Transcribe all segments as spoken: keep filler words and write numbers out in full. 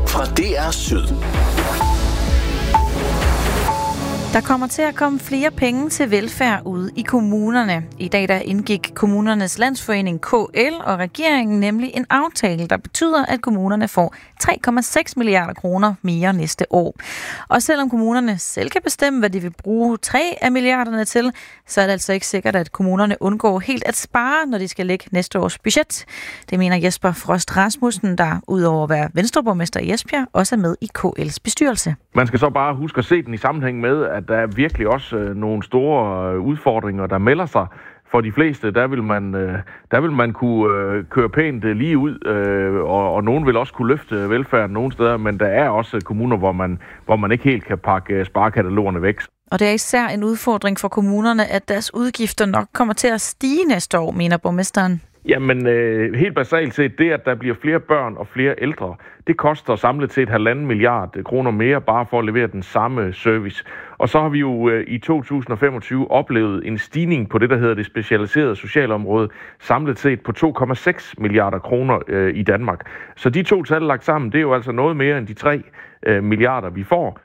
fra D R Syd. Der kommer til at komme flere penge til velfærd ude i kommunerne. I dag der indgik Kommunernes Landsforening K L og regeringen nemlig en aftale, der betyder, at kommunerne får tre komma seks milliarder kroner mere næste år. Og selvom kommunerne selv kan bestemme, hvad de vil bruge tre af milliarderne til, så er det altså ikke sikkert, at kommunerne undgår helt at spare, når de skal lægge næste års budget. Det mener Jesper Frost Rasmussen, der udover at være venstreborgmester i Esbjerg, også er med i K L's bestyrelse. Man skal så bare huske at se den i sammenhæng med, at der er virkelig også øh, nogle store øh, udfordringer, der melder sig. For de fleste, der vil man, øh, der vil man kunne øh, køre pænt øh, lige ud, øh, og, og nogen vil også kunne løfte velfærden nogle steder, men der er også kommuner, hvor man, hvor man ikke helt kan pakke øh, sparekatalogerne væk. Og det er især en udfordring for kommunerne, at deres udgifter nok kommer til at stige næste år, mener borgmesteren. Jamen, øh, helt basalt set, det at der bliver flere børn og flere ældre, det koster samlet set halvanden milliard kroner mere bare for at levere den samme service. Og så har vi jo øh, i to tusind og femogtyve oplevet en stigning på det, der hedder det specialiserede socialområde, samlet set på to komma seks milliarder kroner øh, i Danmark. Så de to tal lagt sammen, det er jo altså noget mere end de tre øh, milliarder, vi får.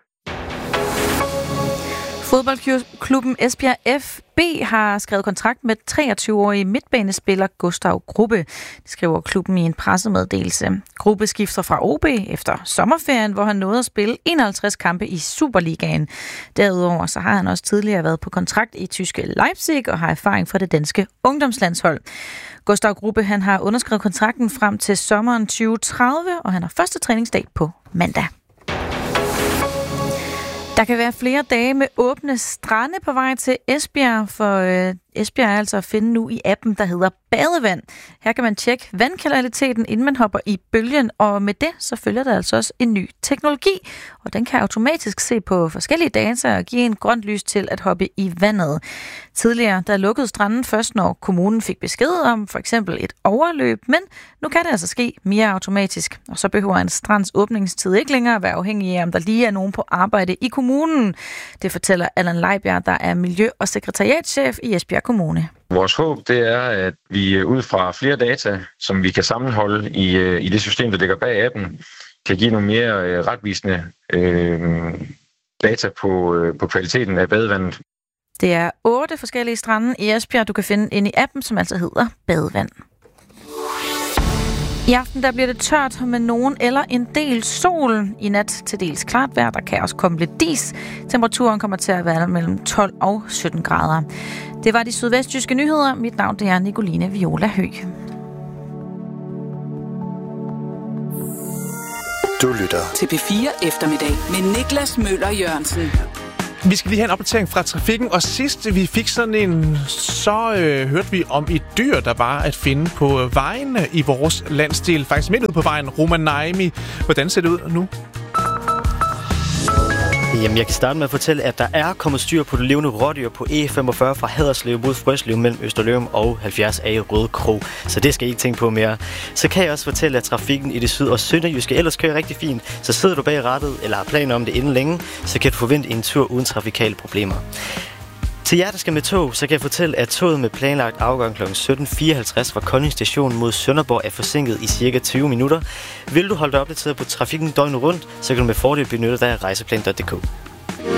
Fodboldklubben Esbjerg F B har skrevet kontrakt med treogtyve-årige midtbanespiller Gustav Grubbe. Det skriver klubben i en pressemeddelelse. Grubbe skifter fra O B efter sommerferien, hvor han nåede at spille enoghalvtreds kampe i Superligaen. Derudover så har han også tidligere været på kontrakt i tyske Leipzig og har erfaring fra det danske ungdomslandshold. Gustav Grubbe han har underskrevet kontrakten frem til sommeren tyve tredive, og han har første træningsdag på mandag. Der kan være flere dage med åbne strande på vej til Esbjerg, for øh, Esbjerg er altså at finde nu i appen, der hedder Badevand. Her kan man tjekke vandkvaliteten, inden man hopper i bølgen, og med det så følger der altså også en ny teknologi, og den kan automatisk se på forskellige data og give en grønt lys til at hoppe i vandet. Tidligere der lukkede stranden først, når kommunen fik besked om for eksempel et overløb, men nu kan det altså ske mere automatisk, og så behøver en strands åbningstid ikke længere være afhængig af, om der lige er nogen på arbejde i kommunen. Det fortæller Allan Leibjerg, der er miljø- og sekretariatschef i Esbjerg Kommune. Vores håb det er, at vi ud fra flere data, som vi kan sammenholde i, i det system, der ligger bag appen, kan give nogle mere retvisende øh, data på, øh, på kvaliteten af badevandet. Det er otte forskellige strande i Esbjerg, du kan finde inde i appen, som altså hedder Badevand. I aften der bliver det tørt med nogen eller en del sol. I nat til dels klart vejr, der kan også komme lidt dis. Temperaturen kommer til at være mellem tolv og sytten grader. Det var de sydvestjyske nyheder. Mit navn det er Nicoline Viola Høgh. Du lytter til P fire Eftermiddag med Niklas Møller Jørgensen. Vi skal lige have en opdatering fra trafikken, og sidst vi fik sådan en, så øh, hørte vi om et dyr, der var at finde på vejen i vores landsdel. Faktisk midt ude på vejen, Rovaniemi. Hvordan ser det ud nu? Jamen, jeg kan starte med at fortælle, at der er kommet styr på det levende rådyr på E femogfyrre fra Haderslev mod Frøslev mellem Østerlørum og halvfjerds A i Røde Kro. Så det skal I ikke tænke på mere. Så kan jeg også fortælle, at trafikken i det syd- og sønderjyske ellers kører rigtig fint. Så sidder du bag rattet eller har planer om det inden længe, så kan du forvente en tur uden trafikale problemer. Til jer, der skal med tog, så kan jeg fortælle, at toget med planlagt afgang kl. sytten fireoghalvtreds fra Kolding Station mod Sønderborg er forsinket i cirka tyve minutter. Vil du holde dig opdateret på trafikken døgnet rundt, så kan du med fordel benytte dig af rejseplan punktum d k.